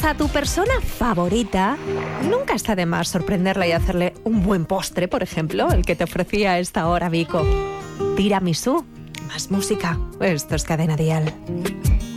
a tu persona favorita, nunca está de más sorprenderla y hacerle un buen postre, por ejemplo, el que te ofrecía a esta hora Vico. Tiramisú, más música. Esto es Cadena Dial.